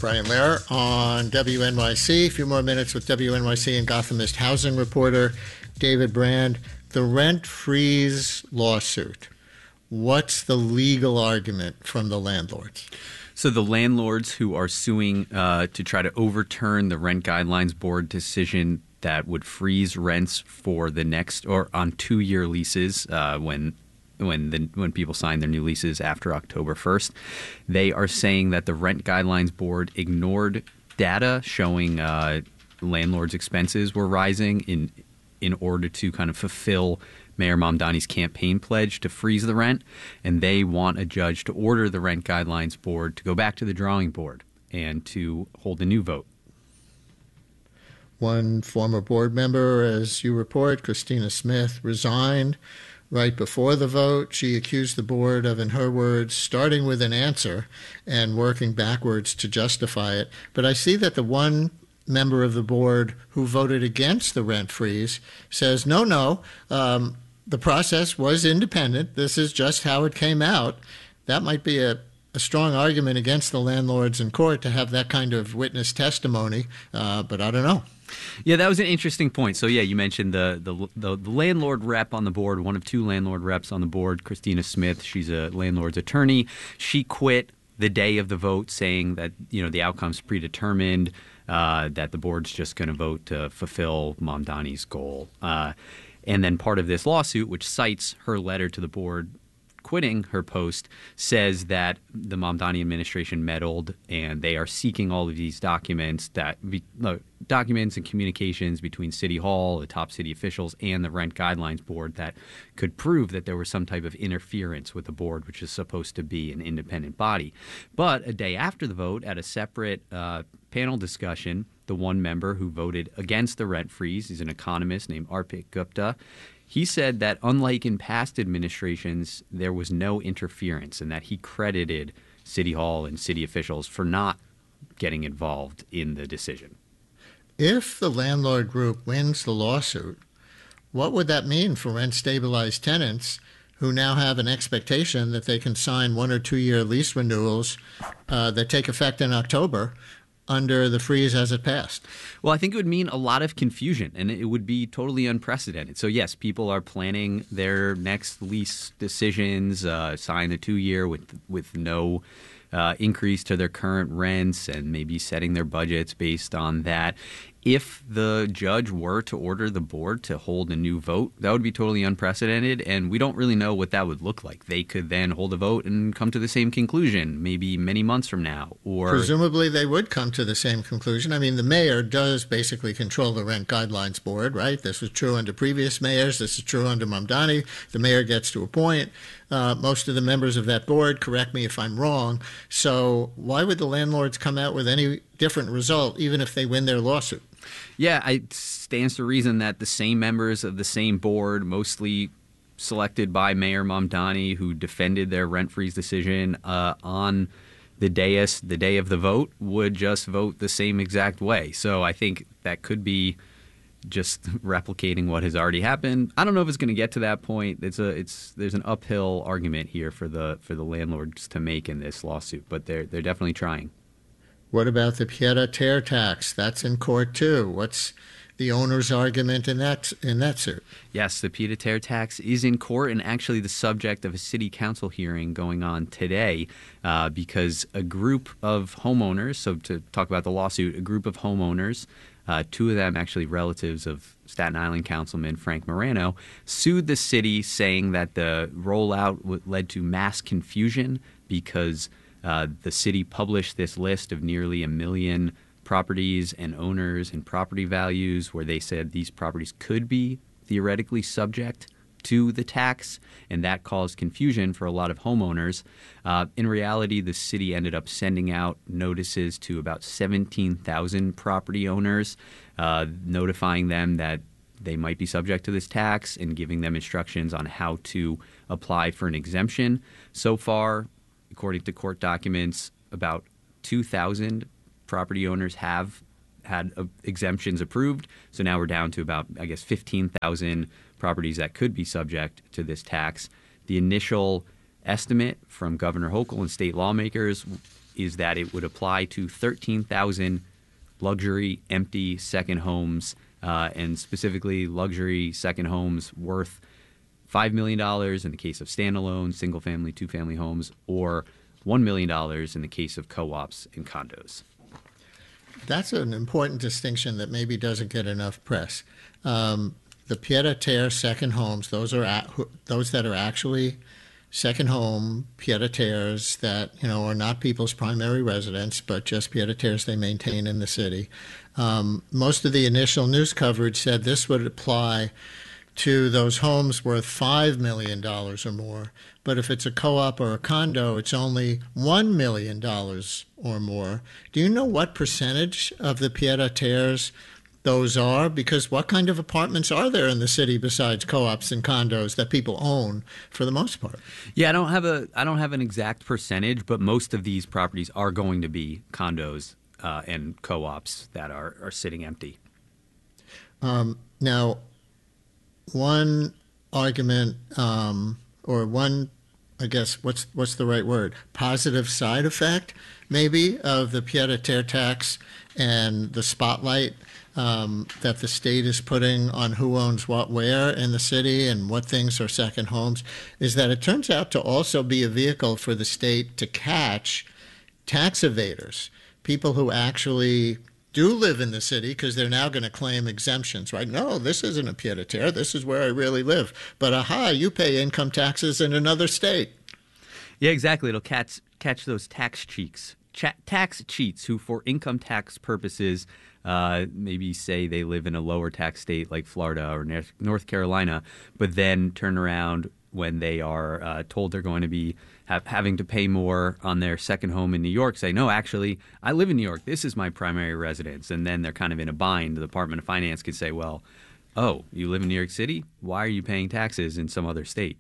Brian Lehrer on WNYC. A few more minutes with WNYC and Gothamist housing reporter David Brand. The rent freeze lawsuit. What's the legal argument from the landlords? So the landlords who are suing to try to overturn the Rent Guidelines Board decision that would freeze rents for the next or on 2-year leases when people sign their new leases after October 1st, they are saying that the Rent Guidelines Board ignored data showing landlords' expenses were rising in order to kind of fulfill Mayor Mamdani's campaign pledge to freeze the rent, and they want a judge to order the Rent Guidelines Board to go back to the drawing board and to hold a new vote. One former board member, as you report, Christina Smith, resigned right before the vote. She accused the board of, in her words, starting with an answer and working backwards to justify it. But I see that the one member of the board who voted against the rent freeze says, no, the process was independent. This is just how it came out. That might be a strong argument against the landlords in court to have that kind of witness testimony, but I don't know. Yeah, that was an interesting point. So, yeah, you mentioned the landlord rep on the board, one of two landlord reps on the board, Christina Smith. She's a landlord's attorney. She quit the day of the vote saying that, the outcome's predetermined, that the board's just going to vote to fulfill Mamdani's goal. And then part of this lawsuit, which cites her letter to the board quitting her post, says that the Mamdani administration meddled and they are seeking all of these documents and communications between City Hall, the top city officials, and the Rent Guidelines Board that could prove that there was some type of interference with the board, which is supposed to be an independent body. But a day after the vote, at a separate panel discussion, the one member who voted against the rent freeze is an economist named Arpit Gupta. He said that unlike in past administrations, there was no interference and that he credited City Hall and city officials for not getting involved in the decision. If the landlord group wins the lawsuit, what would that mean for rent-stabilized tenants who now have an expectation that they can sign 1 or 2 year lease renewals that take effect in October under the freeze as it passed? Well, I think it would mean a lot of confusion, and it would be totally unprecedented. So, yes, people are planning their next lease decisions, sign the 2-year with no increase to their current rents and maybe setting their budgets based on that. If the judge were to order the board to hold a new vote, that would be totally unprecedented, and we don't really know what that would look like. They could then hold a vote and come to the same conclusion maybe many months from now. Or presumably they would come to the same conclusion. I mean, the mayor does basically control the Rent Guidelines Board, right? This was true under previous mayors. This is true under Mamdani. The mayor gets to appoint most of the members of that board. Correct me if I'm wrong. So why would the landlords come out with any different result, even if they win their lawsuit? Yeah, it stands to reason that the same members of the same board, mostly selected by Mayor Mamdani, who defended their rent freeze decision on the dais, the day of the vote, would just vote the same exact way. So I think that could be just replicating what has already happened. I don't know if it's going to get to that point. There's an uphill argument here for the landlords to make in this lawsuit, but they're definitely trying. What about the pied-à-terre tax? That's in court too. What's the owner's argument in that suit? Yes, the pied-à-terre tax is in court and actually the subject of a city council hearing going on today because a group of homeowners, so to talk about the lawsuit, a group of homeowners, two of them actually relatives of Staten Island Councilman Frank Morano, sued the city saying that the rollout led to mass confusion because the city published this list of nearly 1 million properties and owners and property values where they said these properties could be theoretically subject to the tax, and that caused confusion for a lot of homeowners. In reality, the city ended up sending out notices to about 17,000 property owners, notifying them that they might be subject to this tax and giving them instructions on how to apply for an exemption. So far, according to court documents, about 2,000 property owners have had exemptions approved. So now we're down to about, 15,000 properties that could be subject to this tax. The initial estimate from Governor Hochul and state lawmakers is that it would apply to 13,000 luxury empty second homes, and specifically luxury second homes worth $5 million in the case of standalone, single-family, two-family homes, or $1 million in the case of co-ops and condos. That's an important distinction that maybe doesn't get enough press. The pied-à-terre second homes, those that are actually second home pied-à-terres that are not people's primary residence, but just pied-à-terres they maintain in the city. Most of the initial news coverage said this would apply to those homes worth $5 million or more. But if it's a co-op or a condo, it's only $1 million or more. Do you know what percentage of the pied-à-terres those are? Because what kind of apartments are there in the city besides co-ops and condos that people own for the most part? Yeah, I don't have an exact percentage, but most of these properties are going to be condos and co-ops that are sitting empty. Now, one argument, or one, I guess, what's the right word? Positive side effect, maybe, of the pied-à-terre tax and the spotlight that the state is putting on who owns what where in the city and what things are second homes, is that it turns out to also be a vehicle for the state to catch tax evaders, people who actually do live in the city, because they're now going to claim exemptions, right? No, this isn't a pied-à-terre. This is where I really live. But aha, you pay income taxes in another state. Yeah, exactly. It'll catch those tax cheats who, for income tax purposes, maybe say they live in a lower tax state like Florida or North Carolina, but then turn around when they are told they're going to be having to pay more on their second home in New York, say, no, actually, I live in New York. This is my primary residence. And then they're kind of in a bind. The Department of Finance could say, well, oh, you live in New York City? Why are you paying taxes in some other state?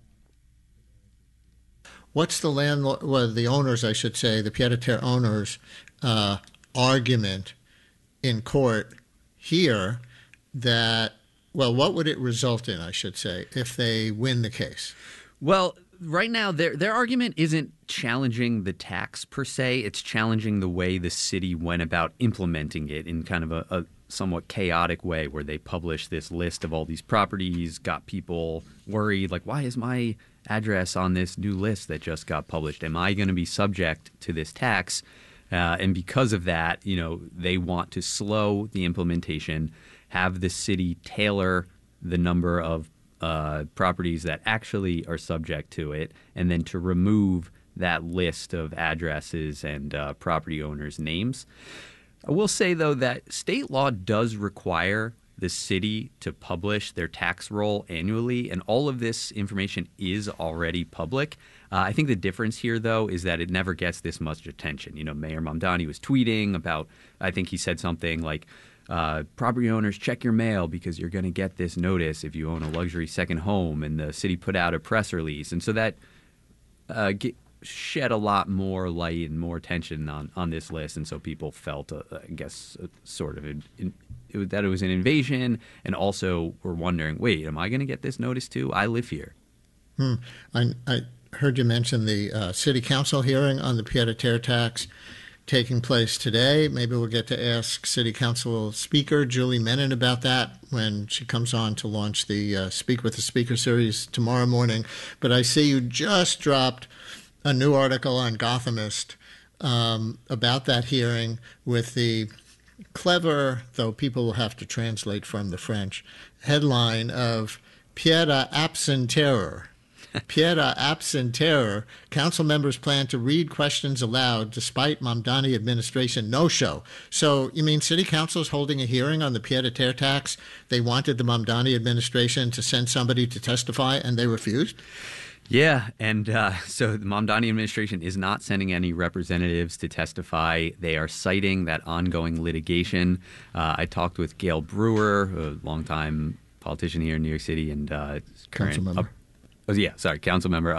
What's the landlord, well, the owners, I should say, the pied-à-terre owners' argument in court here that, well, what would it result in, I should say, if they win the case? Well, right now, their argument isn't challenging the tax per se. It's challenging the way the city went about implementing it in kind of a somewhat chaotic way, where they published this list of all these properties, got people worried, like, why is my address on this new list that just got published? Am I going to be subject to this tax? And because of that, they want to slow the implementation, have the city tailor the number of properties that actually are subject to it, and then to remove that list of addresses and property owners' names. I will say, though, that state law does require the city to publish their tax roll annually, and all of this information is already public. I think the difference here, though, is that it never gets this much attention. Mayor Mamdani was tweeting about, I think he said something like, property owners, check your mail because you're going to get this notice if you own a luxury second home, and the city put out a press release. And so that shed a lot more light and more attention on this list, and so people felt, I guess, sort of that it was an invasion, and also were wondering, wait, am I going to get this notice too? I live here. I heard you mention the city council hearing on the pied-à-terre tax taking place today. Maybe we'll get to ask City Council Speaker Julie Menin about that when she comes on to launch the Speak with the Speaker series tomorrow morning. But I see you just dropped a new article on Gothamist about that hearing, with the clever, though people will have to translate from the French, headline of Pied Absent-Terror. Pied Absent-Terror. Council members plan to read questions aloud despite Mamdani administration no-show. So you mean City Council is holding a hearing on the pied-à-terre tax? They wanted the Mamdani administration to send somebody to testify, and they refused? Yeah, and so the Mamdani administration is not sending any representatives to testify. They are citing that ongoing litigation. I talked with Gail Brewer, a longtime politician here in New York City, and council member. Council member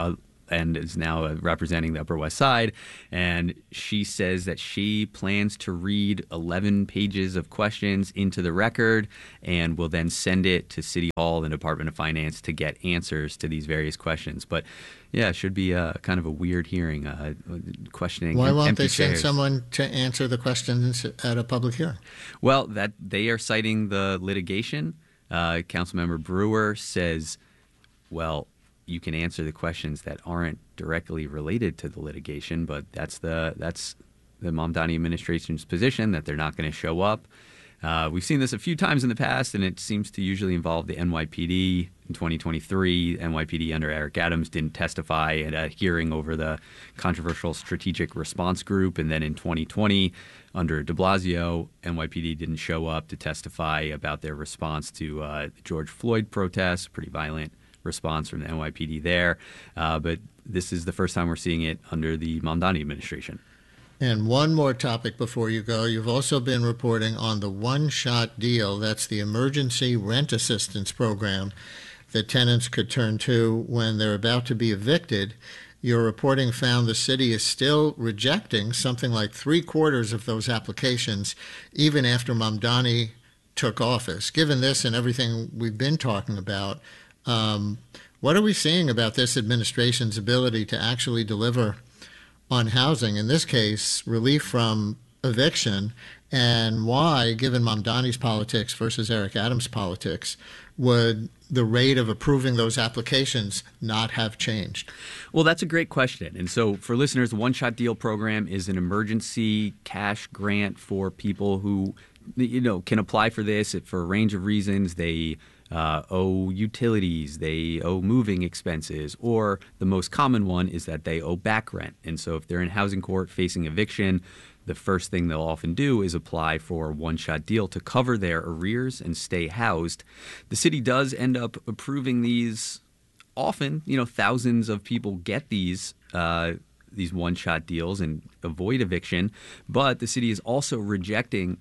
and is now representing the Upper West Side. And she says that she plans to read 11 pages of questions into the record and will then send it to City Hall and Department of Finance to get answers to these various questions. But yeah, it should be kind of a weird hearing, questioning. Why won't empty they send chairs. someone to answer the questions at a public hearing? Well, that they are citing the litigation. Councilmember Brewer says, well, you can answer the questions that aren't directly related to the litigation, but that's the Mamdani administration's position, that they're not going to show up. We've seen this a few times in the past, and it seems to usually involve the NYPD. In 2023, NYPD under Eric Adams didn't testify at a hearing over the controversial strategic response group. And then in 2020, under de Blasio, NYPD didn't show up to testify about their response to the George Floyd protests, pretty violent response from the NYPD there. But this is the first time we're seeing it under the Mamdani administration. And one more topic before you go. You've also been reporting on the one-shot deal. That's the emergency rent assistance program that tenants could turn to when they're about to be evicted. Your reporting found the city is still rejecting something like 3/4 of those applications, even after Mamdani took office. Given this and everything we've been talking about, what are we seeing about this administration's ability to actually deliver on housing, in this case, relief from eviction, and why, given Mamdani's politics versus Eric Adams' politics, would the rate of approving those applications not have changed? Well, that's a great question. And so for listeners, the One Shot Deal program is an emergency cash grant for people who, can apply for this for a range of reasons. They owe utilities, they owe moving expenses, or the most common one is that they owe back rent. And so if they're in housing court facing eviction, the first thing they'll often do is apply for a one-shot deal to cover their arrears and stay housed. The city does end up approving these often. Thousands of people get these one-shot deals and avoid eviction, but the city is also rejecting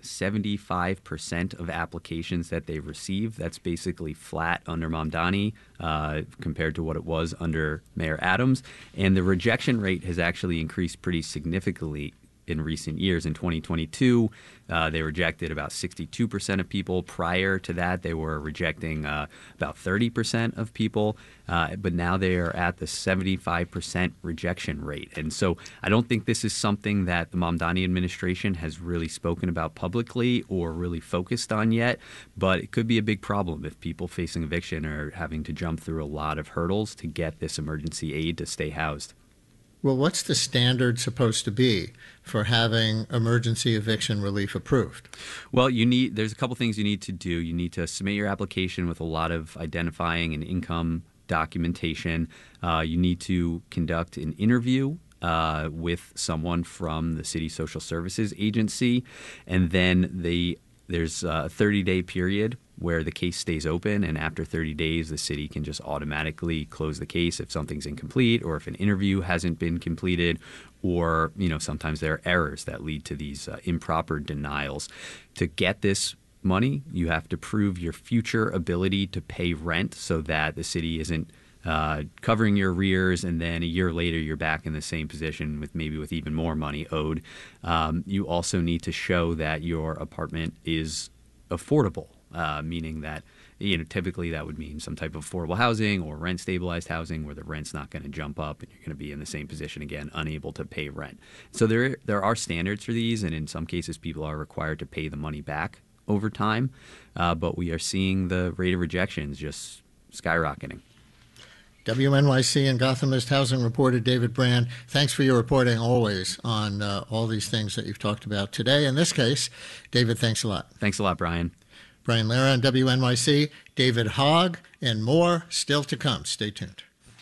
75% of applications that they receive. That's basically flat under Mamdani compared to what it was under Mayor Adams. And the rejection rate has actually increased pretty significantly in recent years. In 2022, they rejected about 62% of people. Prior to that, they were rejecting about 30% of people. But now they are at the 75% rejection rate. And so I don't think this is something that the Mamdani administration has really spoken about publicly or really focused on yet. But it could be a big problem if people facing eviction are having to jump through a lot of hurdles to get this emergency aid to stay housed. Well, what's the standard supposed to be for having emergency eviction relief approved? Well, there's a couple things you need to do. You need to submit your application with a lot of identifying and income documentation. You need to conduct an interview with someone from the city social services agency, and then there's a 30-day period where the case stays open, and after 30 days, the city can just automatically close the case if something's incomplete or if an interview hasn't been completed, or, sometimes there are errors that lead to these improper denials. To get this money, you have to prove your future ability to pay rent so that the city isn't covering your arrears, and then a year later you're back in the same position with even more money owed. You also need to show that your apartment is affordable. Meaning that, typically that would mean some type of affordable housing or rent stabilized housing where the rent's not going to jump up and you're going to be in the same position again, unable to pay rent. So there are standards for these, and in some cases people are required to pay the money back over time. But we are seeing the rate of rejections just skyrocketing. WNYC and Gothamist housing reporter David Brand, thanks for your reporting always on all these things that you've talked about today. In this case, David, thanks a lot. Thanks a lot, Brian. Brian Lara on WNYC, David Hogg, and more still to come. Stay tuned.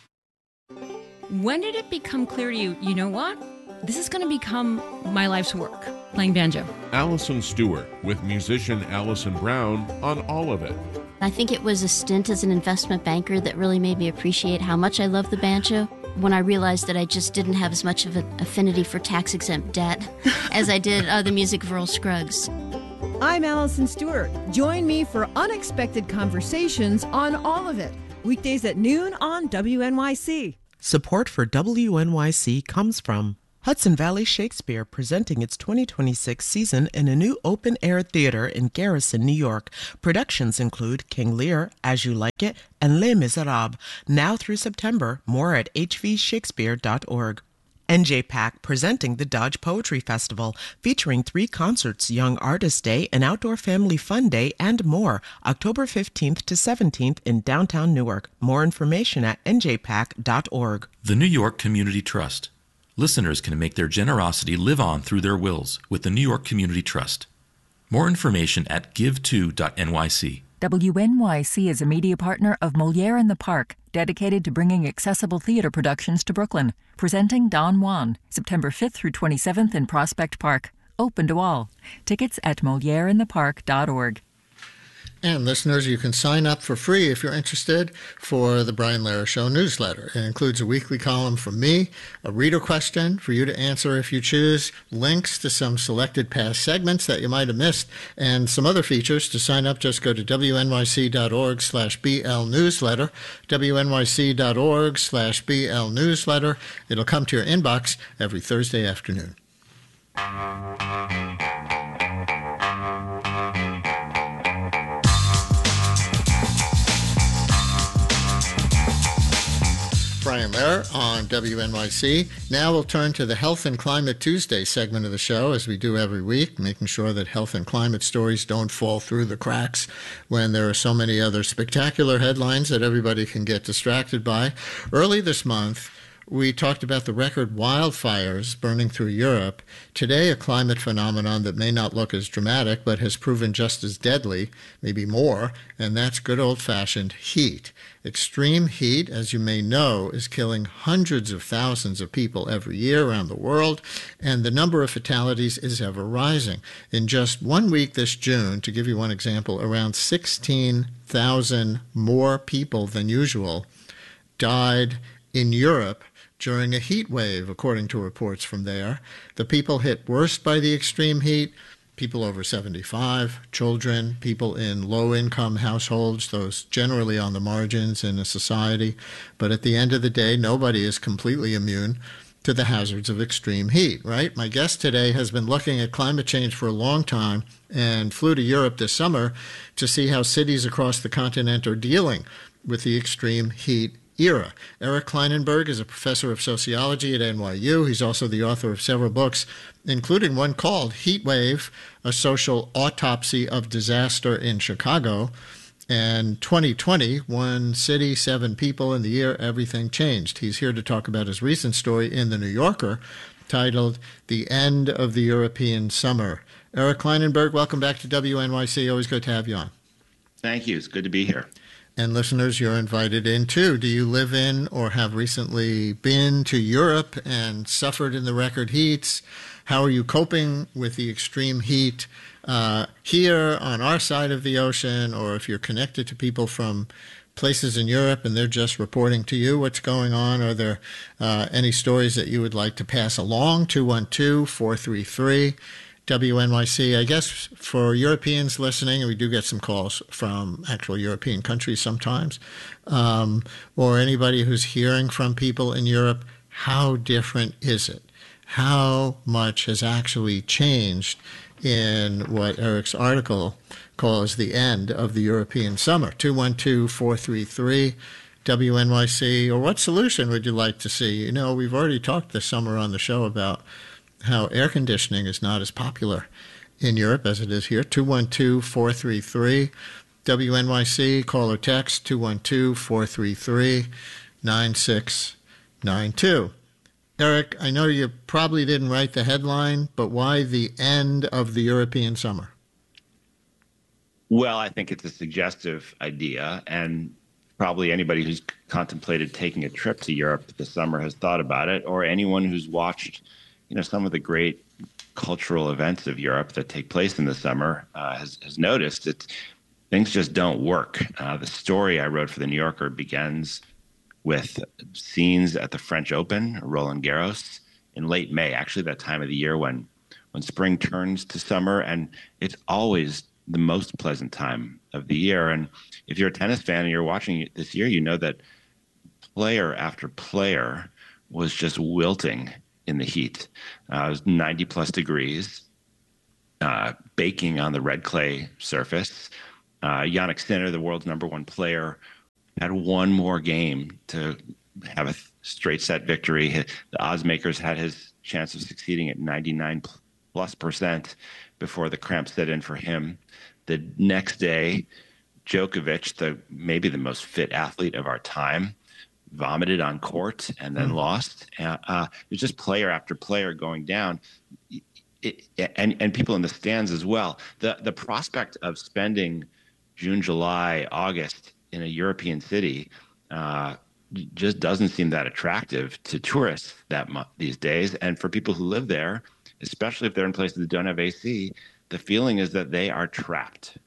When did it become clear to you, you know what? This is going to become my life's work, playing banjo. Allison Stewart with musician Allison Brown on All of It. I think it was a stint as an investment banker that really made me appreciate how much I love the banjo. When I realized that I just didn't have as much of an affinity for tax-exempt debt as I did the music of Earl Scruggs. I'm Allison Stewart. Join me for unexpected conversations on All of It. Weekdays at noon on WNYC. Support for WNYC comes from Hudson Valley Shakespeare, presenting its 2026 season in a new open-air theater in Garrison, New York. Productions include King Lear, As You Like It, and Les Miserables. Now through September. More at hvshakespeare.org. NJPAC presenting the Dodge Poetry Festival, featuring 3 concerts, Young Artist Day, an Outdoor Family Fun Day, and more, October 15th to 17th in downtown Newark. More information at njpac.org. The New York Community Trust. Listeners can make their generosity live on through their wills with the New York Community Trust. More information at give2.nyc. WNYC is a media partner of Moliere in the Park, dedicated to bringing accessible theater productions to Brooklyn. Presenting Don Juan, September 5th through 27th in Prospect Park. Open to all. Tickets at moliereinthepark.org. And listeners, you can sign up for free if you're interested for the Brian Lehrer Show newsletter. It includes a weekly column from me, a reader question for you to answer if you choose, links to some selected past segments that you might have missed, and some other features. To sign up, just go to wnyc.org/BL newsletter, wnyc.org/BL newsletter. It'll come to your inbox every Thursday afternoon. Brian Lehrer on WNYC. Now we'll turn to the Health and Climate Tuesday segment of the show, as we do every week, making sure that health and climate stories don't fall through the cracks when there are so many other spectacular headlines that everybody can get distracted by. Early this month, we talked about the record wildfires burning through Europe. Today, a climate phenomenon that may not look as dramatic, but has proven just as deadly, maybe more, and that's good old-fashioned heat. Extreme heat, as you may know, is killing hundreds of thousands of people every year around the world, and the number of fatalities is ever rising. In just 1 week this June, to give you one example, around 16,000 more people than usual died in Europe during a heat wave, according to reports from there. The people hit worst by the extreme heat: people over 75, children, people in low-income households, those generally on the margins in a society. But at the end of the day, nobody is completely immune to the hazards of extreme heat, right? My guest today has been looking at climate change for a long time and flew to Europe this summer to see how cities across the continent are dealing with the extreme heat era. Eric Klinenberg is a professor of sociology at NYU. He's also the author of several books, including one called Heat Wave, A Social Autopsy of Disaster in Chicago. And 2020, 1 city, 7 people, in the year everything changed. He's here to talk about his recent story in The New Yorker, titled The End of the European Summer. Eric Klinenberg, welcome back to WNYC. Always good to have you on. Thank you. It's good to be here. And listeners, you're invited in too. Do you live in or have recently been to Europe and suffered in the record heats? How are you coping with the extreme heat here on our side of the ocean, or if you're connected to people from places in Europe and they're just reporting to you what's going on? Are there any stories that you would like to pass along? 212-433 WNYC. I guess for Europeans listening, and we do get some calls from actual European countries sometimes, or anybody who's hearing from people in Europe, how different is it? How much has actually changed in what Eric's article calls the end of the European summer? 212-433 WNYC. Or what solution would you like to see? You know, we've already talked this summer on the show about how air conditioning is not as popular in Europe as it is here. 212-433 WNYC. Call or text 212-433-9692. Eric, I know you probably didn't write the headline, but why the end of the European summer? Well, I think it's a suggestive idea, and probably anybody who's contemplated taking a trip to Europe this summer has thought about it, or anyone who's watched some of the great cultural events of Europe that take place in the summer has noticed that things just don't work. The story I wrote for The New Yorker begins with scenes at the French Open, Roland Garros, in late May, actually that time of the year when spring turns to summer, and it's always the most pleasant time of the year. And if you're a tennis fan and you're watching it this year, you know that player after player was just wilting in the heat. It was 90 plus degrees, baking on the red clay surface. Jannik Sinner, the world's #1 player, had one more game to have a straight set victory. The odds makers had his chance of succeeding at 99+% before the cramp set in for him. The next day, Djokovic, maybe the most fit athlete of our time, vomited on court and then lost. It's just player after player going down. And people in the stands as well. The prospect of spending June, July, August in a European city just doesn't seem that attractive to tourists these days. And for people who live there, especially if they're in places that don't have AC, the feeling is that they are trapped.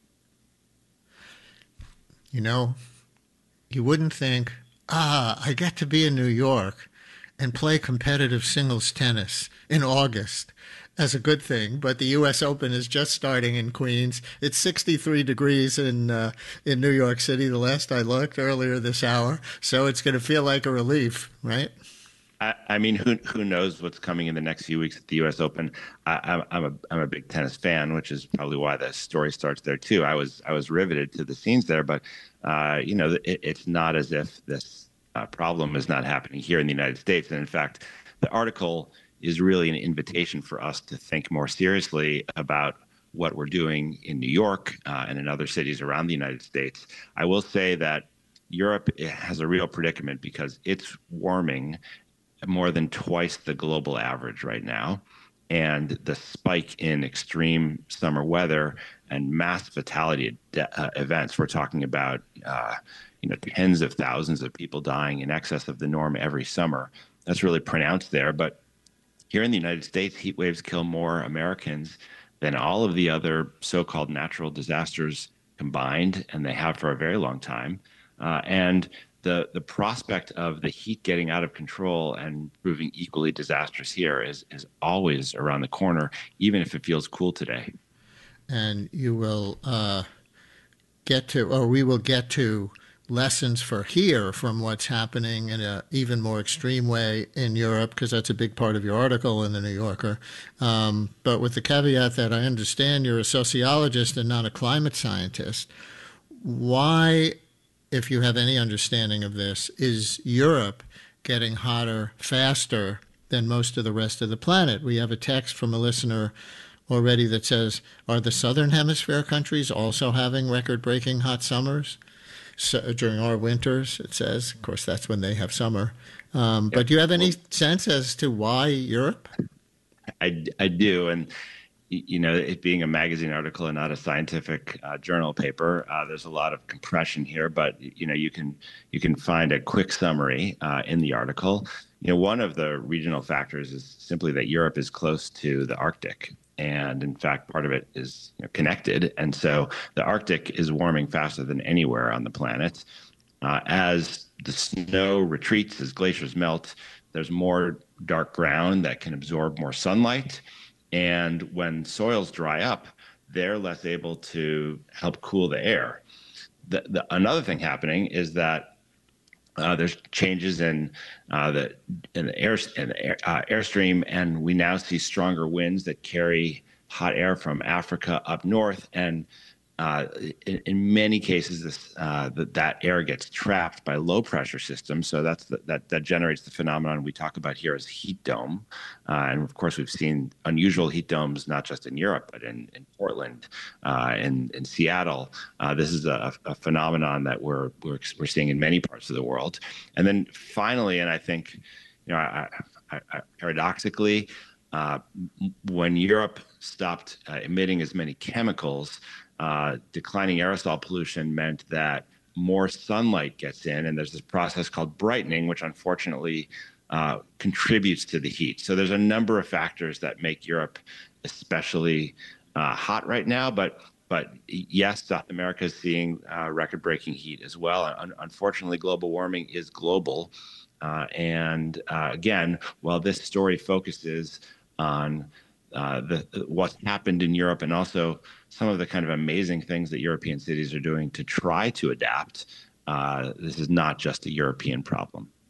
You know, you wouldn't think, I get to be in New York and play competitive singles tennis in August as a good thing, but the U.S. Open is just starting in Queens. It's 63 degrees in New York City, the last I looked earlier this hour, so it's going to feel like a relief, right? I mean, who knows what's coming in the next few weeks at the U.S. Open? I'm a big tennis fan, which is probably why the story starts there too. I was riveted to the scenes there, but it's not as if this problem is not happening here in the United States. And in fact, the article is really an invitation for us to think more seriously about what we're doing in New York and in other cities around the United States. I will say that Europe has a real predicament because it's warming more than twice the global average right now. And the spike in extreme summer weather and mass fatality events, we're talking about tens of thousands of people dying in excess of the norm every summer. That's really pronounced there. But here in the United States, heat waves kill more Americans than all of the other so-called natural disasters combined, and they have for a very long time. And the prospect of the heat getting out of control and proving equally disastrous here is always around the corner, even if it feels cool today. And you will we will get to lessons for here from what's happening in an even more extreme way in Europe, because that's a big part of your article in The New Yorker. But with the caveat that I understand you're a sociologist and not a climate scientist, why, if you have any understanding of this, is Europe getting hotter faster than most of the rest of the planet? We have a text from a listener already that says, are the Southern Hemisphere countries also having record-breaking hot summers? So, during our winters, it says. Of course, that's when they have summer. But do you have any sense as to why Europe? I do. And, it being a magazine article and not a scientific journal paper, there's a lot of compression here. But, you can find a quick summary in the article. One of the regional factors is simply that Europe is close to the Arctic. And in fact, part of it is connected. And so the Arctic is warming faster than anywhere on the planet. As the snow retreats, as glaciers melt, there's more dark ground that can absorb more sunlight. And when soils dry up, they're less able to help cool the air. Another thing happening is that there's changes in the airstream, and we now see stronger winds that carry hot air from Africa up north. And in many cases, that air gets trapped by low pressure systems. So that generates the phenomenon we talk about here as heat dome. And of course, we've seen unusual heat domes, not just in Europe, but in Portland, in Seattle. This is a phenomenon that we're seeing in many parts of the world. And then finally, and I think, paradoxically, when Europe stopped emitting as many chemicals, declining aerosol pollution meant that more sunlight gets in, and there's this process called brightening, which unfortunately contributes to the heat. So there's a number of factors that make Europe especially hot right now, but yes, South America is seeing record-breaking heat as well. Unfortunately, global warming is global. And again, while this story focuses on what's happened in Europe and also some of the kind of amazing things that European cities are doing to try to adapt, this is not just a European problem.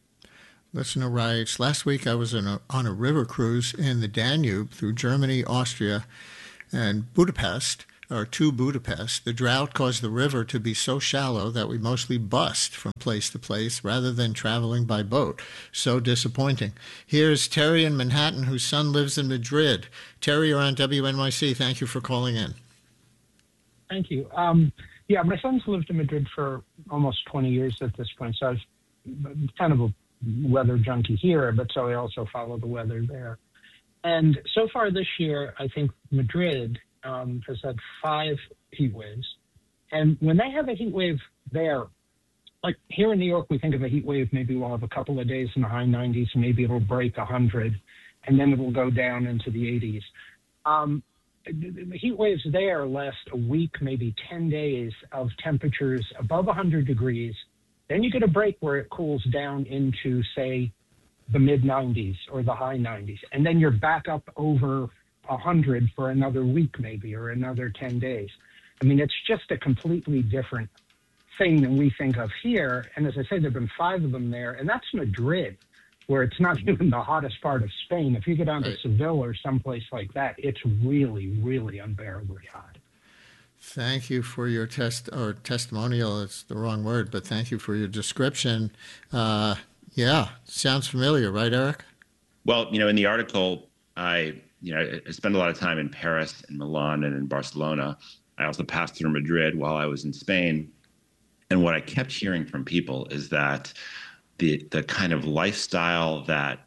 Listener writes, last week I was on a river cruise in the Danube through Germany, Austria, and Budapest, or to Budapest. The drought caused the river to be so shallow that we mostly bussed from place to place rather than traveling by boat. So disappointing. Here's Terry in Manhattan, whose son lives in Madrid. Terry, you're on WNYC. Thank you for calling in. Thank you. Yeah, my son's lived in Madrid for almost 20 years at this point, so I'm kind of a weather junkie here, but so I also follow the weather there. And so far this year, I think Madrid has had 5 heat waves. And when they have a heat wave there, like here in New York, we think of a heat wave, maybe we'll have a couple of days in the high 90s, maybe it'll break 100, and then it will go down into the 80s. The heat waves there last a week, maybe 10 days of temperatures above 100 degrees. Then you get a break where it cools down into, say, the mid-90s or the high 90s. And then you're back up over 100 for another week maybe or another 10 days. I mean, it's just a completely different thing than we think of here. And as I say, there have been 5 of them there. And that's Madrid, where it's not even the hottest part of Spain. If you go down to Seville or someplace like that, it's really, really unbearably hot. Thank you for your testimonial. It's the wrong word, but thank you for your description. Yeah, sounds familiar, right, Eric? Well, in the article, I spent a lot of time in Paris and Milan and in Barcelona. I also passed through Madrid while I was in Spain. And what I kept hearing from people is that the kind of lifestyle that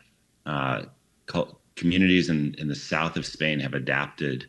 communities in the south of Spain have adopted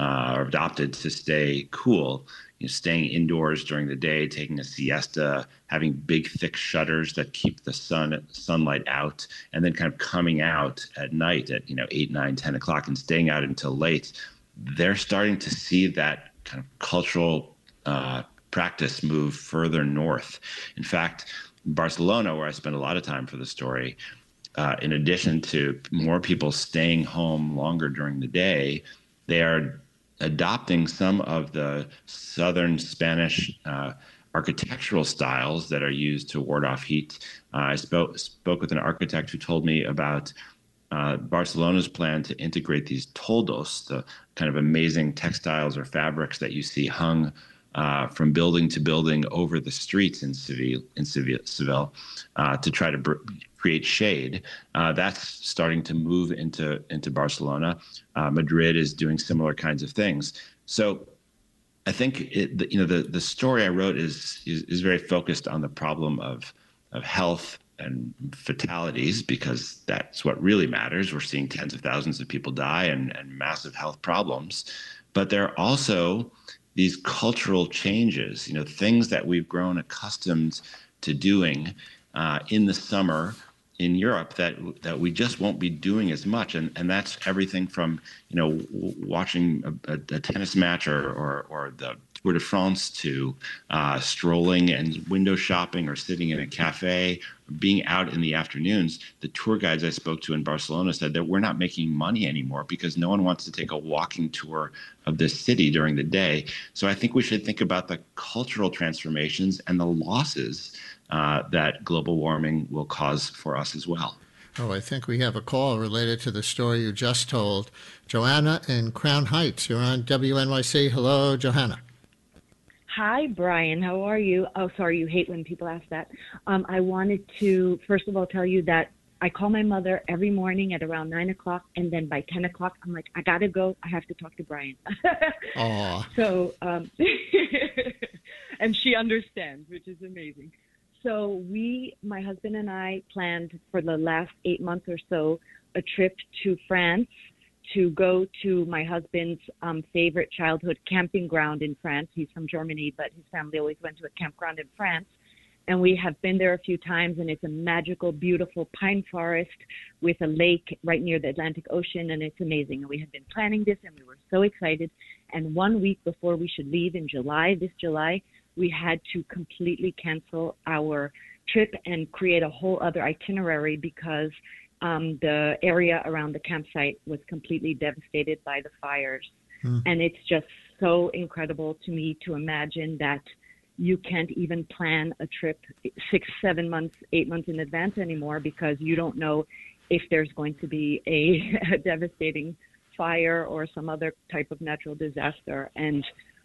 to stay cool, staying indoors during the day, taking a siesta, having big, thick shutters that keep the sunlight out, and then kind of coming out at night at 8, 9, 10 o'clock and staying out until late. They're starting to see that kind of cultural practice move further north. In fact, in Barcelona, where I spent a lot of time for the story, in addition to more people staying home longer during the day, they are adopting some of the southern Spanish architectural styles that are used to ward off heat. I spoke with an architect who told me about Barcelona's plan to integrate these toldos, the kind of amazing textiles or fabrics that you see hung from building to building over the streets in Seville, to try to create shade. That's starting to move into Barcelona. Madrid is doing similar kinds of things. So I think the story I wrote is very focused on the problem of health and fatalities, because that's what really matters. We're seeing tens of thousands of people die and massive health problems. But there are also these cultural changes, things that we've grown accustomed to doing in the summer in Europe that we just won't be doing as much. And that's everything from, watching a tennis match or the Tour de France to strolling and window shopping or sitting in a cafe, being out in the afternoons. The tour guides I spoke to in Barcelona said that we're not making money anymore because no one wants to take a walking tour of this city during the day. So I think we should think about the cultural transformations and the losses that global warming will cause for us as well. Oh, I think we have a call related to the story you just told. Joanna in Crown Heights, you're on WNYC. Hello, Johanna. Hi, Brian. How are you? Oh, sorry, you hate when people ask that. I wanted to, first of all, tell you that I call my mother every morning at around 9 o'clock, and then by 10 o'clock, I'm like, I got to go. I have to talk to Brian. Aww. So, and she understands, which is amazing. So my husband and I planned for the last 8 months or so a trip to France to go to my husband's favorite childhood camping ground in France. He's from Germany, but his family always went to a campground in France. And we have been there a few times, and it's a magical, beautiful pine forest with a lake right near the Atlantic Ocean, and it's amazing. And we had been planning this, and we were so excited. And 1 week before we should leave in this July, we had to completely cancel our trip and create a whole other itinerary because the area around the campsite was completely devastated by the fires. And it's just so incredible to me to imagine that you can't even plan a trip 6, 7 months, 8 months in advance anymore because you don't know if there's going to be a devastating fire or some other type of natural disaster. And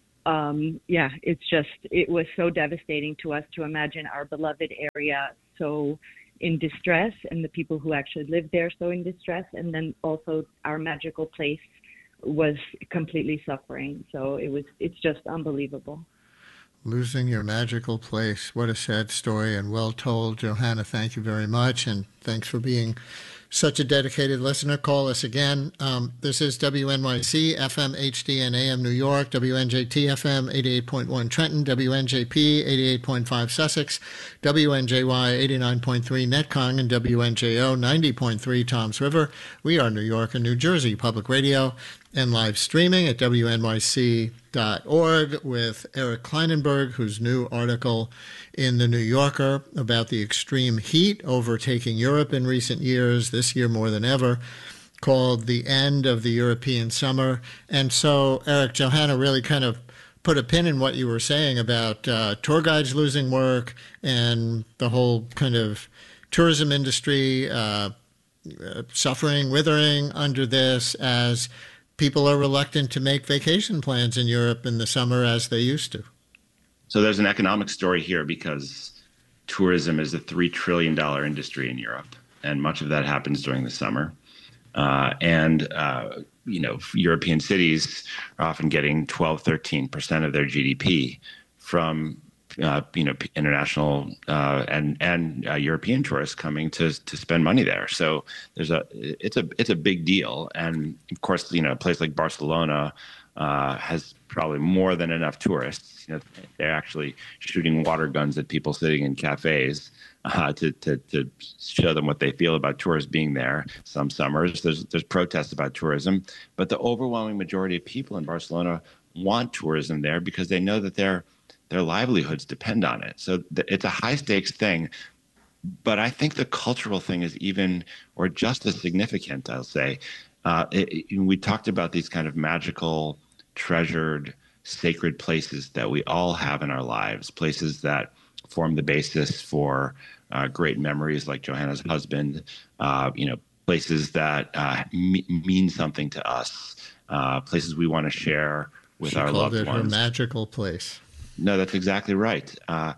it was so devastating to us to imagine our beloved area so in distress and the people who actually live there so in distress. And then also our magical place was completely suffering. So it's just unbelievable. Losing your magical place. What a sad story and well told. Johanna, thank you very much. And thanks for being such a dedicated listener. Call us again. This is WNYC, FM, HD, and AM New York, WNJT, FM, 88.1 Trenton, WNJP, 88.5 Sussex, WNJY, 89.3 Netcong, and WNJO, 90.3 Toms River. We are New York and New Jersey Public Radio and live streaming at WNYC.org with Eric Kleinenberg, whose new article in The New Yorker about the extreme heat overtaking Europe in recent years, this year more than ever, called The End of the European Summer. And so, Eric, Johanna really kind of put a pin in what you were saying about tour guides losing work and the whole kind of tourism industry suffering, withering under this as people are reluctant to make vacation plans in Europe in the summer as they used to. So there's an economic story here because tourism is a $3 trillion industry in Europe, and much of that happens during the summer. European cities are often getting 12, 13% of their GDP from international and European tourists coming to spend money there. So it's a big deal. And of course, a place like Barcelona has probably more than enough tourists. They're actually shooting water guns at people sitting in cafes to show them what they feel about tourists being there. Some summers there's protests about tourism, but the overwhelming majority of people in Barcelona want tourism there because they know that their livelihoods depend on it. So it's a high stakes thing. But I think the cultural thing is or just as significant, I'll say. We talked about these kind of magical, treasured, sacred places that we all have in our lives, places that form the basis for great memories like Johanna's husband, places that mean something to us, places we want to share with our loved ones. She called it her magical place. No, that's exactly right.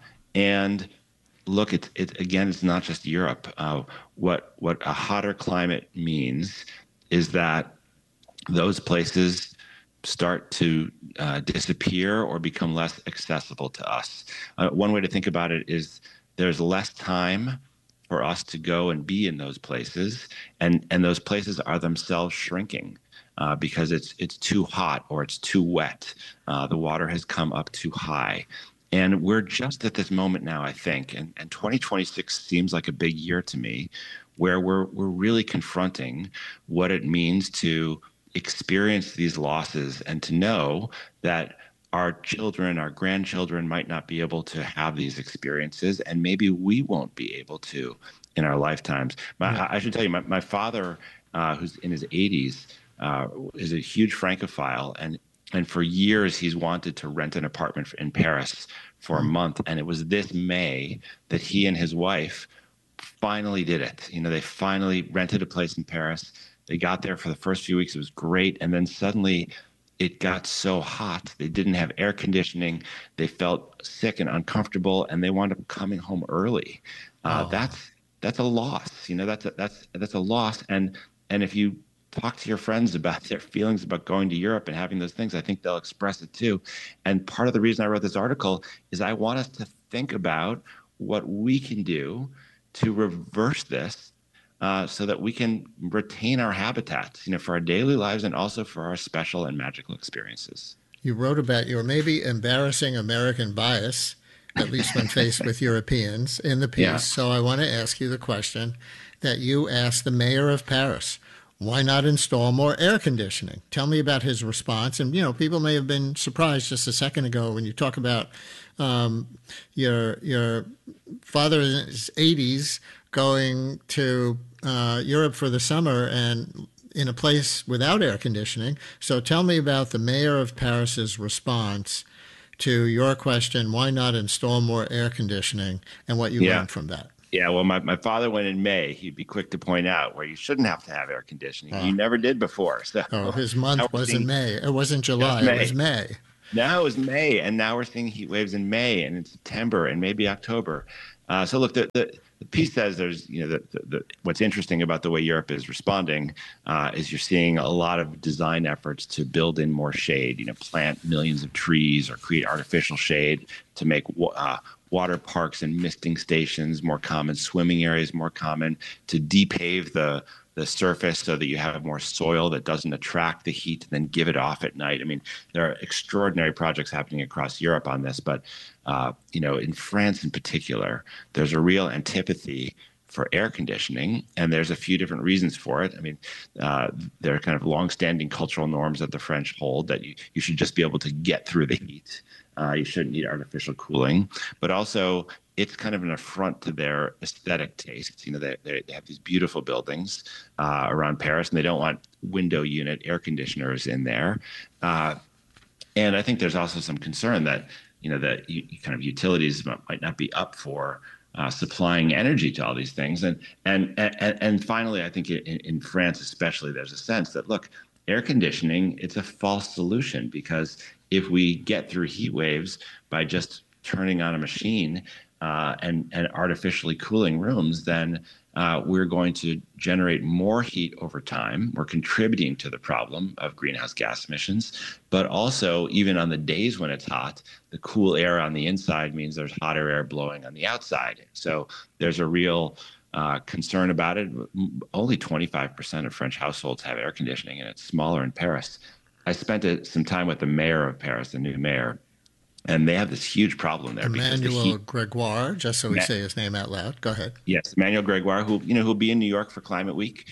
And look, it's not just Europe. What a hotter climate means is that those places start to disappear or become less accessible to us. One way to think about it is there's less time for us to go and be in those places, and those places are themselves shrinking. Because it's too hot or it's too wet. The water has come up too high. And we're just at this moment now, I think, and 2026 seems like a big year to me, where we're really confronting what it means to experience these losses and to know that our children, our grandchildren might not be able to have these experiences, and maybe we won't be able to in our lifetimes. I should tell you, my father, who's in his 80s, is a huge Francophile, and for years he's wanted to rent an apartment in Paris for a month. And it was this May that he and his wife finally did it. They finally rented a place in Paris. They got there for the first few weeks. It was great. And then suddenly it got so hot. They didn't have air conditioning. They felt sick and uncomfortable, and they wound up coming home early. That's a loss. That's a loss. And if you talk to your friends about their feelings about going to Europe and having those things, I think they'll express it too. And part of the reason I wrote this article is I want us to think about what we can do to reverse this so that we can retain our habitats, for our daily lives and also for our special and magical experiences. You wrote about your maybe embarrassing American bias, at least when faced with Europeans, in the piece. Yeah. So I want to ask you the question that you asked the mayor of Paris. Why not install more air conditioning? Tell me about his response. And, people may have been surprised just a second ago when you talk about your father in his 80s going to Europe for the summer and in a place without air conditioning. So tell me about the mayor of Paris's response to your question, why not install more air conditioning, and what you learned from that. Yeah, well, my father went in May. He'd be quick to point out where you shouldn't have to have air conditioning. He never did before. So his month wasn't May. It wasn't July. It was May. Now it was May, and now we're seeing heat waves in May and in September and maybe October. So look, the piece says there's, what's interesting about the way Europe is responding is you're seeing a lot of design efforts to build in more shade, plant millions of trees or create artificial shade to make water parks and misting stations more common, swimming areas more common, to depave the surface so that you have more soil that doesn't attract the heat and then give it off at night. I mean, there are extraordinary projects happening across Europe on this, but in France in particular, there's a real antipathy for air conditioning, and there's a few different reasons for it. I mean, there are kind of longstanding cultural norms that the French hold that you should just be able to get through the heat. You shouldn't need artificial cooling, but also it's kind of an affront to their aesthetic tastes. They have these beautiful buildings around Paris, and they don't want window unit air conditioners in there. And I think there's also some concern that that kind of utilities might not be up for supplying energy to all these things. And finally, I think in France especially, there's a sense that, look, air conditioning, it's a false solution, because if we get through heat waves by just turning on a machine and artificially cooling rooms, then we're going to generate more heat over time. We're contributing to the problem of greenhouse gas emissions. But also, even on the days when it's hot, the cool air on the inside means there's hotter air blowing on the outside. So there's a real concern about it. Only 25% of French households have air conditioning, and it's smaller in Paris. I spent some time with the mayor of Paris, the new mayor, and they have this huge problem there. Emmanuel Gregoire, just so we say his name out loud. Go ahead. Yes, Emmanuel Gregoire, who'll be in New York for Climate Week,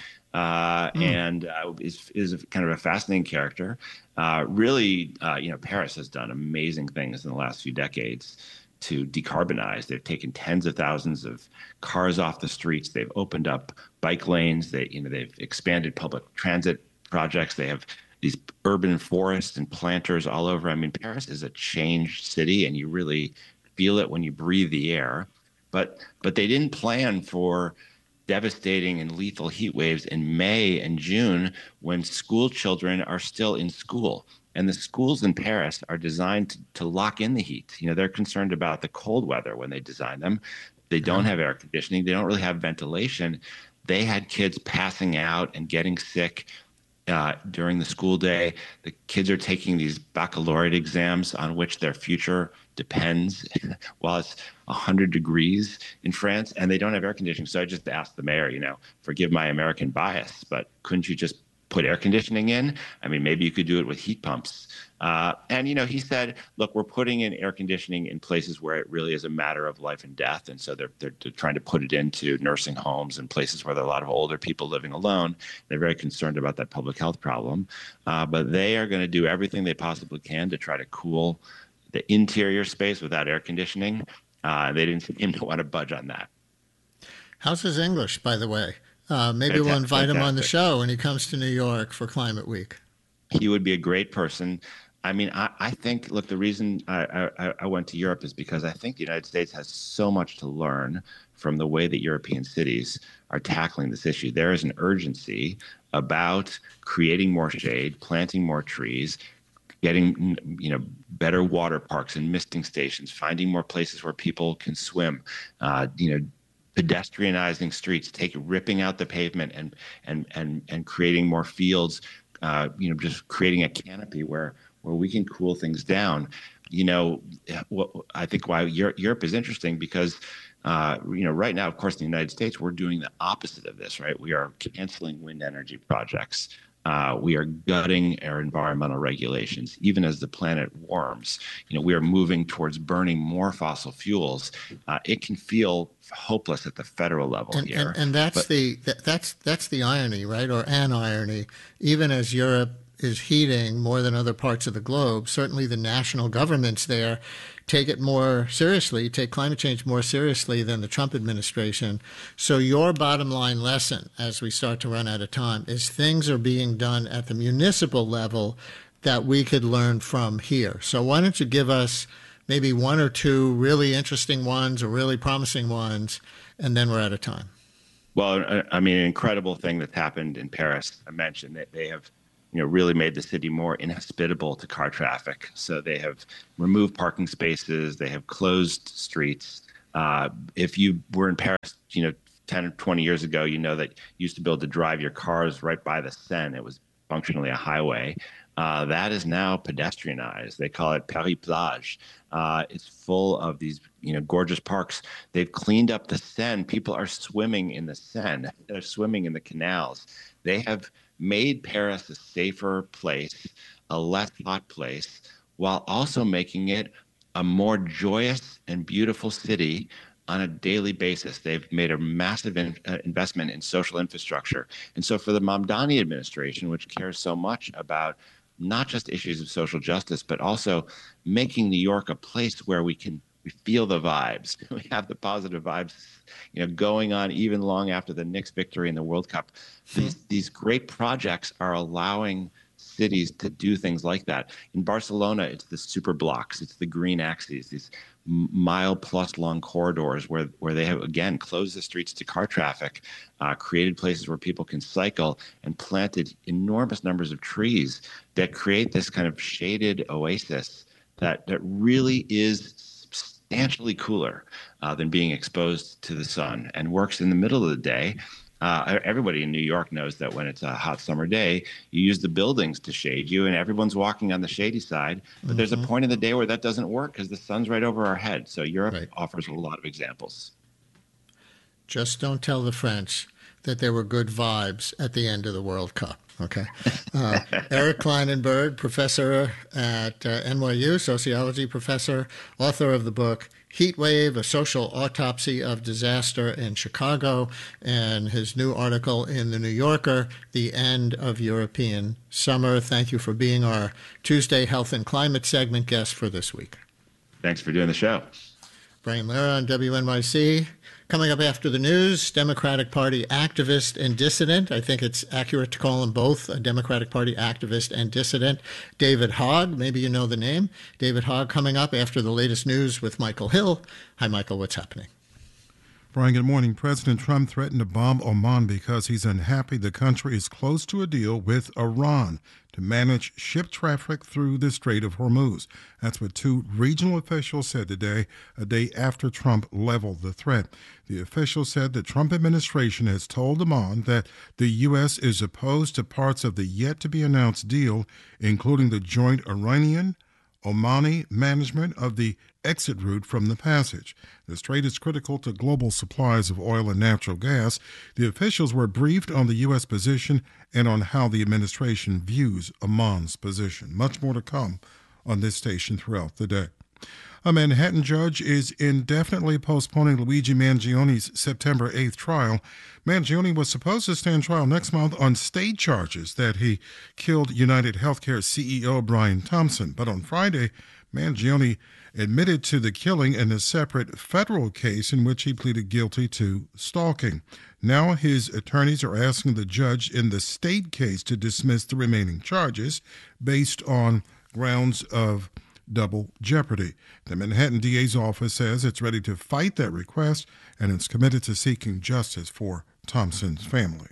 and is kind of a fascinating character. Really, Paris has done amazing things in the last few decades to decarbonize. They've taken tens of thousands of cars off the streets. They've opened up bike lanes. They've expanded public transit projects. They have these urban forests and planters all over. I mean, Paris is a changed city, and you really feel it when you breathe the air. But they didn't plan for devastating and lethal heat waves in May and June when school children are still in school. And the schools in Paris are designed to lock in the heat. They're concerned about the cold weather when they design them. They don't have air conditioning. They don't really have ventilation. They had kids passing out and getting sick during the school day. The kids are taking these baccalaureate exams on which their future depends while it's 100 degrees in France, and they don't have air conditioning. So I just asked the mayor, forgive my American bias, but couldn't you just put air conditioning in? I mean, maybe you could do it with heat pumps. And he said, look, we're putting in air conditioning in places where it really is a matter of life and death. And so they're trying to put it into nursing homes and places where there are a lot of older people living alone. They're very concerned about that public health problem. But they are going to do everything they possibly can to try to cool the interior space without air conditioning. They didn't seem to want to budge on that. How's his English, by the way? Maybe we'll invite him on the show when he comes to New York for Climate Week. He would be a great person. I mean, I think, look, the reason I went to Europe is because I think the United States has so much to learn from the way that European cities are tackling this issue. There is an urgency about creating more shade, planting more trees, getting, better water parks and misting stations, finding more places where people can swim, pedestrianizing streets, ripping out the pavement and creating more fields, just creating a canopy where we can cool things down. I think why Europe is interesting because, right now, of course, in the United States, we're doing the opposite of this, right? We are canceling wind energy projects. We are gutting our environmental regulations. Even as the planet warms, we are moving towards burning more fossil fuels. It can feel hopeless at the federal level here. And that's the irony, right? Or an irony. Even as Europe is heating more than other parts of the globe, certainly the national governments there take climate change more seriously than the Trump administration. So your bottom line lesson, as we start to run out of time, is things are being done at the municipal level that we could learn from here. So why don't you give us maybe one or two really interesting ones or really promising ones, and then we're out of time. Well, I mean, an incredible thing that's happened in Paris. I mentioned that they have, really made the city more inhospitable to car traffic. So they have removed parking spaces. They have closed streets. If you were in Paris, 10 or 20 years ago, that you used to be able to drive your cars right by the Seine. It was functionally a highway. That is now pedestrianized. They call it Paris Plage. It's full of these, gorgeous parks. They've cleaned up the Seine. People are swimming in the Seine. They're swimming in the canals. They have made Paris a safer place, a less hot place, while also making it a more joyous and beautiful city on a daily basis. They've made a massive investment in social infrastructure. And so for the Mamdani administration, which cares so much about not just issues of social justice, but also making New York a place where we feel the vibes. We have the positive vibes, going on even long after the Knicks victory in the World Cup. These great projects are allowing cities to do things like that. In Barcelona, it's the super blocks, it's the green axes, these mile-plus long corridors where they have, again, closed the streets to car traffic, created places where people can cycle, and planted enormous numbers of trees that create this kind of shaded oasis that really is substantially cooler than being exposed to the sun and works in the middle of the day. Everybody in New York knows that when it's a hot summer day, you use the buildings to shade you, and everyone's walking on the shady side. But there's a point in the day where that doesn't work because the sun's right over our head. So Europe offers a lot of examples. Just don't tell the French that there were good vibes at the end of the World Cup. Okay. Eric Klinenberg, professor at NYU, sociology professor, author of the book Heat Wave, A Social Autopsy of Disaster in Chicago, and his new article in The New Yorker, The End of European Summer. Thank you for being our Tuesday Health and Climate segment guest for this week. Thanks for doing the show. Brian Lehrer on WNYC. Coming up after the news, Democratic Party activist and dissident. I think it's accurate to call him both, a Democratic Party activist and dissident. David Hogg, maybe you know the name. David Hogg coming up after the latest news with Michael Hill. Hi, Michael, what's happening? Brian, good morning. President Trump threatened to bomb Oman because he's unhappy the country is close to a deal with Iran to manage ship traffic through the Strait of Hormuz. That's what two regional officials said today, a day after Trump leveled the threat. The officials said the Trump administration has told Oman that the U.S. is opposed to parts of the yet-to-be-announced deal, including the joint Iranian-Omani management of the exit route from the passage. The strait is critical to global supplies of oil and natural gas. The officials were briefed on the U.S. position and on how the administration views Oman's position. Much more to come on this station throughout the day. A Manhattan judge is indefinitely postponing Luigi Mangioni's September 8th trial. Mangioni was supposed to stand trial next month on state charges that he killed United Healthcare CEO Brian Thompson. But on Friday, Mangioni admitted to the killing in a separate federal case in which he pleaded guilty to stalking. Now his attorneys are asking the judge in the state case to dismiss the remaining charges based on grounds of double jeopardy. The Manhattan DA's office says it's ready to fight that request and it's committed to seeking justice for Thompson's family.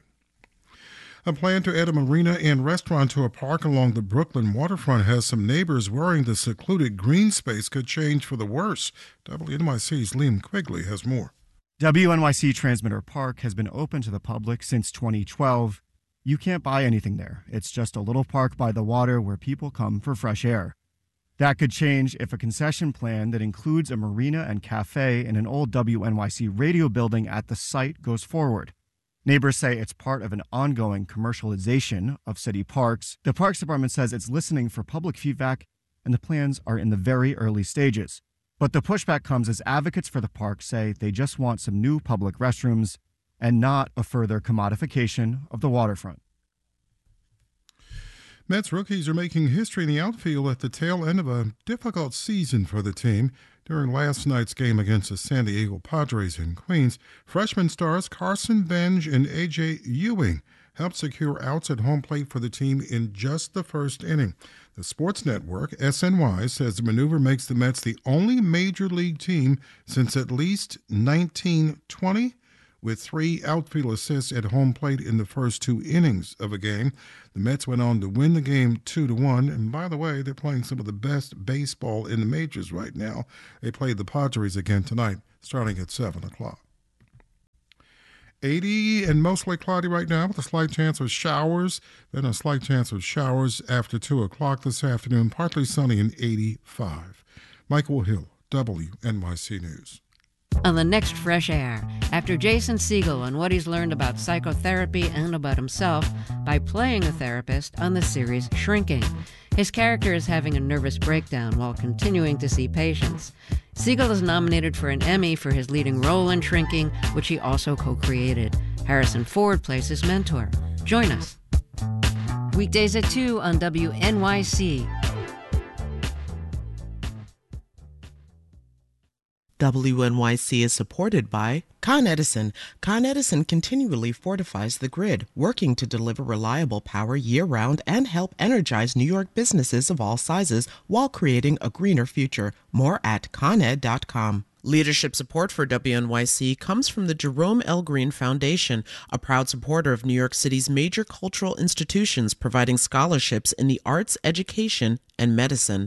A plan to add a marina and restaurant to a park along the Brooklyn waterfront has some neighbors worrying the secluded green space could change for the worse. WNYC's Liam Quigley has more. WNYC Transmitter Park has been open to the public since 2012. You can't buy anything there. It's just a little park by the water where people come for fresh air. That could change if a concession plan that includes a marina and cafe in an old WNYC radio building at the site goes forward. Neighbors say it's part of an ongoing commercialization of city parks. The Parks Department says it's listening for public feedback, and the plans are in the very early stages. But the pushback comes as advocates for the park say they just want some new public restrooms and not a further commodification of the waterfront. Mets rookies are making history in the outfield at the tail end of a difficult season for the team. During last night's game against the San Diego Padres in Queens, freshman stars Carson Benj and A.J. Ewing helped secure outs at home plate for the team in just the first inning. The sports network, SNY, says the maneuver makes the Mets the only major league team since at least 1920 with 3 outfield assists at home plate in the first 2 innings of a game. The Mets went on to win the game 2-1. And by the way, they're playing some of the best baseball in the majors right now. They play the Padres again tonight, starting at 7 o'clock. 80 and mostly cloudy right now with a slight chance of showers. Then a slight chance of showers after 2 o'clock this afternoon. Partly sunny and 85. Michael Hill, WNYC News. On the next Fresh Air, after Jason Segel and what he's learned about psychotherapy and about himself by playing a therapist on the series Shrinking. His character is having a nervous breakdown while continuing to see patients. Segel is nominated for an Emmy for his leading role in Shrinking, which he also co-created. Harrison Ford plays his mentor. Join us. Weekdays at 2 on WNYC. WNYC is supported by Con Edison. Con Edison continually fortifies the grid, working to deliver reliable power year-round and help energize New York businesses of all sizes while creating a greener future. More at coned.com. Leadership support for WNYC comes from the Jerome L. Green Foundation, a proud supporter of New York City's major cultural institutions, providing scholarships in the arts, education, and medicine.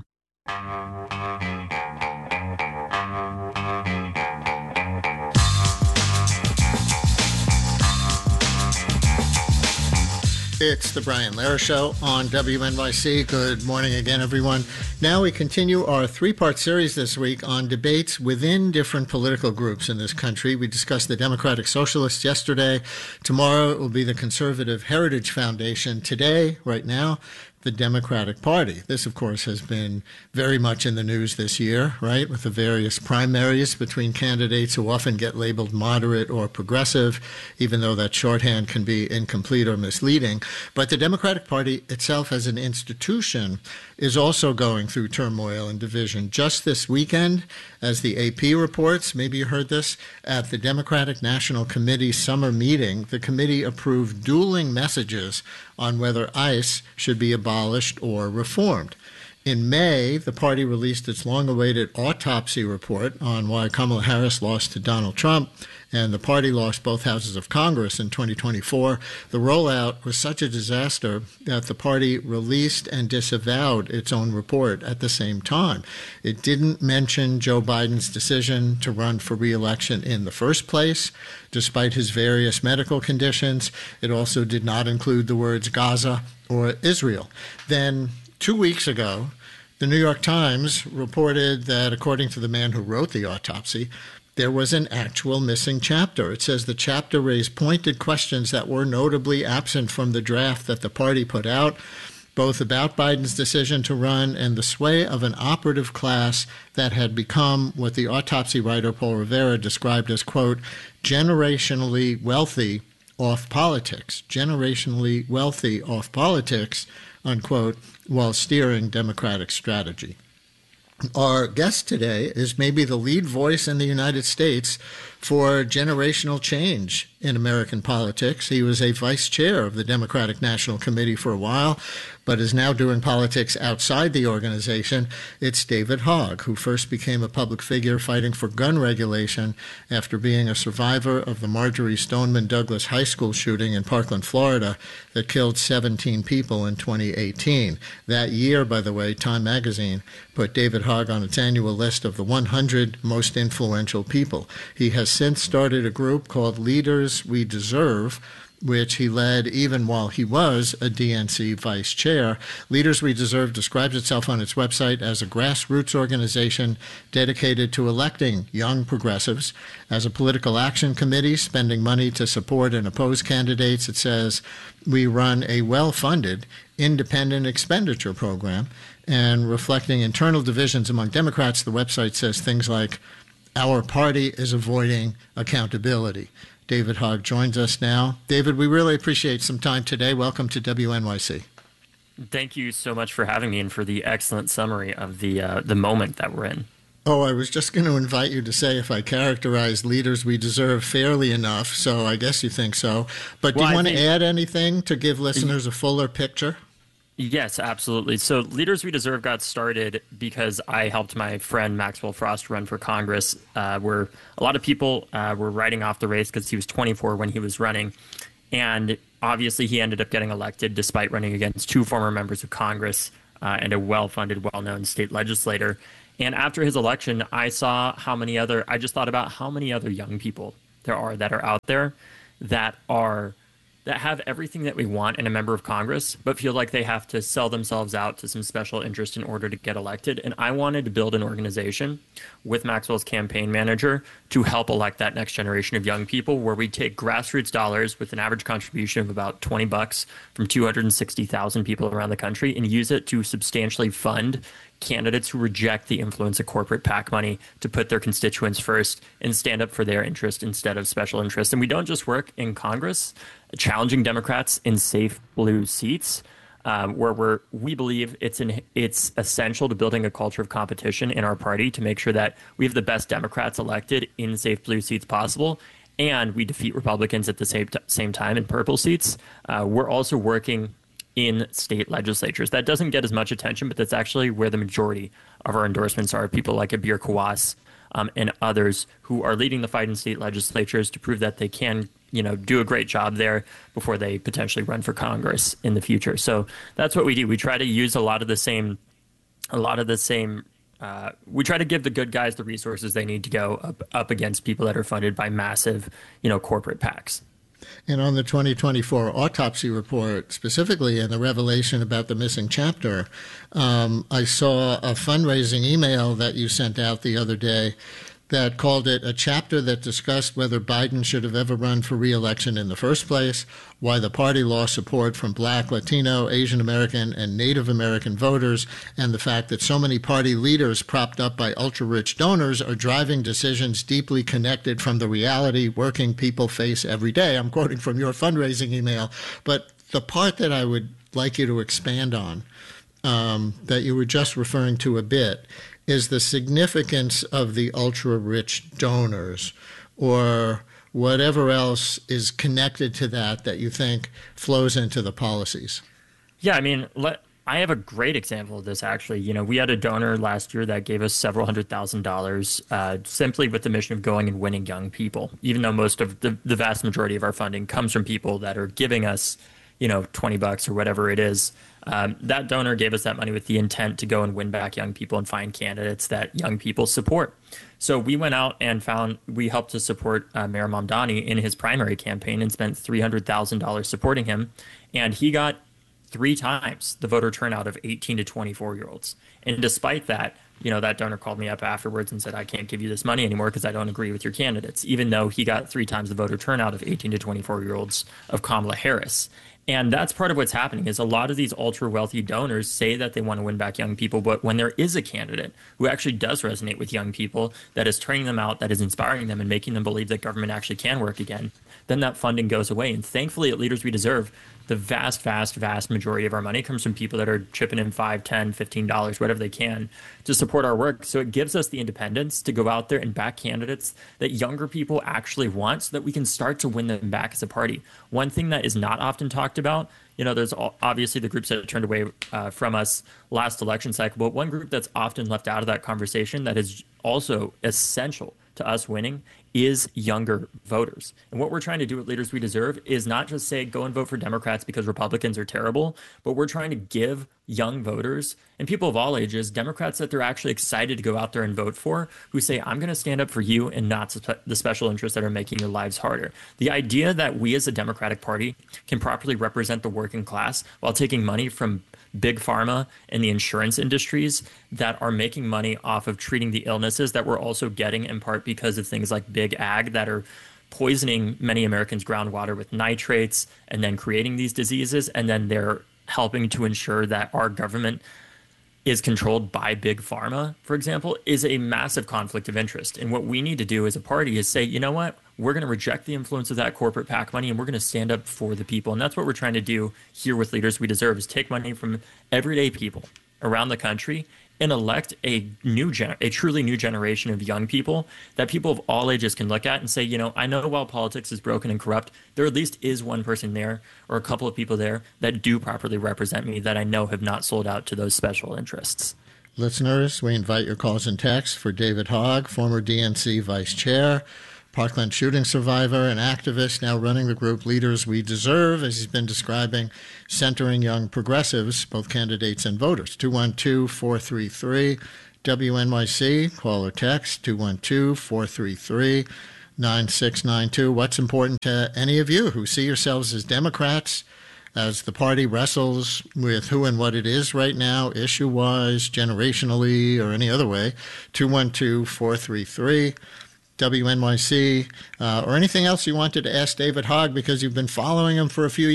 It's the Brian Lehrer Show on WNYC. Good morning again, everyone. Now we continue our 3-part series this week on debates within different political groups in this country. We discussed the Democratic Socialists yesterday. Tomorrow it will be the Conservative Heritage Foundation. Today, right now, the Democratic Party. This, of course, has been very much in the news this year, right, with the various primaries between candidates who often get labeled moderate or progressive, even though that shorthand can be incomplete or misleading. But the Democratic Party itself as an institution is also going through turmoil and division. Just this weekend, as the AP reports, maybe you heard this, at the Democratic National Committee summer meeting, the committee approved dueling messages on whether ICE should be abolished or reformed. In May, the party released its long-awaited autopsy report on why Kamala Harris lost to Donald Trump, and the party lost both houses of Congress in 2024. The rollout was such a disaster that the party released and disavowed its own report at the same time. It didn't mention Joe Biden's decision to run for re-election in the first place, despite his various medical conditions. It also did not include the words Gaza or Israel. Then 2 weeks ago, the New York Times reported that, according to the man who wrote the autopsy, there was an actual missing chapter. It says the chapter raised pointed questions that were notably absent from the draft that the party put out, both about Biden's decision to run and the sway of an operative class that had become what the autopsy writer Paul Rivera described as, quote, generationally wealthy off politics, generationally wealthy off politics, unquote, while steering Democratic strategy. Our guest today is maybe the lead voice in the United States for generational change in American politics. He was a vice chair of the Democratic National Committee for a while, but is now doing politics outside the organization. It's David Hogg, who first became a public figure fighting for gun regulation after being a survivor of the Marjorie Stoneman Douglas High School shooting in Parkland, Florida, that killed 17 people in 2018. That year, by the way, Time magazine put David Hogg on its annual list of the 100 most influential people. He has since started a group called Leaders We Deserve, which he led even while he was a DNC vice chair. Leaders We Deserve describes itself on its website as a grassroots organization dedicated to electing young progressives. As a political action committee spending money to support and oppose candidates, it says, we run a well-funded independent expenditure program. And reflecting internal divisions among Democrats, the website says things like, our party is avoiding accountability. David Hogg joins us now. David, we really appreciate some time today. Welcome to WNYC. Thank you so much for having me and for the excellent summary of the moment that we're in. Oh, I was just going to invite you to say if I characterized Leaders We Deserve fairly enough, so I guess you think so. But do you want to add anything to give listeners a fuller picture? Yes, absolutely. So Leaders We Deserve got started because I helped my friend Maxwell Frost run for Congress, where a lot of people were writing off the race because he was 24 when he was running. And obviously he ended up getting elected despite running against two former members of Congress and a well-funded, well-known state legislator. And after his election, I just thought about how many other young people there are that are out there that have everything that we want in a member of Congress, but feel like they have to sell themselves out to some special interest in order to get elected. And I wanted to build an organization with Maxwell's campaign manager to help elect that next generation of young people, where we take grassroots dollars with an average contribution of about $20 from 260,000 people around the country and use it to substantially fund candidates who reject the influence of corporate PAC money to put their constituents first and stand up for their interest instead of special interests. And we don't just work in Congress, challenging Democrats in safe blue seats, where we believe it's essential to building a culture of competition in our party to make sure that we have the best Democrats elected in safe blue seats possible, and we defeat Republicans at the same time in purple seats. We're also working in state legislatures. That doesn't get as much attention, but that's actually where the majority of our endorsements are. People like Abir Kawas and others who are leading the fight in state legislatures to prove that they can, do a great job there before they potentially run for Congress in the future. So that's what we do. We try to use a lot of the same. We try to give the good guys the resources they need to go up against people that are funded by massive, corporate PACs. And on the 2024 autopsy report, specifically in the revelation about the missing chapter, I saw a fundraising email that you sent out the other day that called it a chapter that discussed whether Biden should have ever run for re-election in the first place, why the party lost support from Black, Latino, Asian American, and Native American voters, and the fact that so many party leaders propped up by ultra-rich donors are driving decisions deeply connected from the reality working people face every day. I'm quoting from your fundraising email, but the part that I would like you to expand on, that you were just referring to a bit, is the significance of the ultra-rich donors or whatever else is connected to that you think flows into the policies. Yeah, I have a great example of this, actually. We had a donor last year that gave us several $100,000 simply with the mission of going and winning young people, even though most of the vast majority of our funding comes from people that are giving us, $20 or whatever it is. That donor gave us that money with the intent to go and win back young people and find candidates that young people support. So we went out and we helped to support Mayor Mamdani in his primary campaign and spent $300,000 supporting him. And he got 3 times the voter turnout of 18 to 24-year-olds. And despite that, that donor called me up afterwards and said, I can't give you this money anymore because I don't agree with your candidates, even though he got 3 times the voter turnout of 18 to 24-year-olds of Kamala Harris. And that's part of what's happening is a lot of these ultra wealthy donors say that they want to win back young people. But when there is a candidate who actually does resonate with young people, that is turning them out, that is inspiring them and making them believe that government actually can work again, then that funding goes away. And thankfully at Leaders We Deserve, the vast majority of our money comes from people that are chipping in $5, $10, $15, whatever they can to support our work. So it gives us the independence to go out there and back candidates that younger people actually want so that we can start to win them back as a party. One thing that is not often talked about, there's obviously the groups that turned away from us last election cycle, but one group that's often left out of that conversation that is also essential to us winning is younger voters. And what we're trying to do at Leaders We Deserve is not just say, go and vote for Democrats because Republicans are terrible, but we're trying to give young voters and people of all ages, Democrats that they're actually excited to go out there and vote for, who say, I'm going to stand up for you and not the special interests that are making your lives harder. The idea that we as a Democratic Party can properly represent the working class while taking money from big pharma and the insurance industries that are making money off of treating the illnesses that we're also getting in part because of things like big ag that are poisoning many Americans' groundwater with nitrates and then creating these diseases. And then they're helping to ensure that our government is controlled by big pharma, for example, is a massive conflict of interest. And what we need to do as a party is say, you know what, we're going to reject the influence of that corporate PAC money and we're going to stand up for the people. And that's what we're trying to do here with Leaders We Deserve, is take money from everyday people around the country and elect a truly new generation of young people that people of all ages can look at and say, I know while politics is broken and corrupt, there at least is one person there or a couple of people there that do properly represent me that I know have not sold out to those special interests. Listeners, we invite your calls and texts for David Hogg, former DNC vice chair, Parkland shooting survivor and activist, now running the group Leaders We Deserve, as he's been describing, centering young progressives, both candidates and voters. 212-433-WNYC. Call or text 212-433-9692. What's important to any of you who see yourselves as Democrats, as the party wrestles with who and what it is right now, issue-wise, generationally, or any other way? 212-433-WNYC. WNYC, or anything else you wanted to ask David Hogg because you've been following him for a few years.